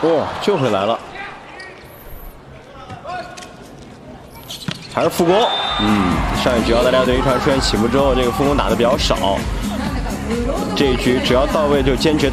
哇，救回来了，还是副攻。上一局澳大利亚队一传出现起步之后，这个副攻打得比较少。这一局只要到位就坚决打。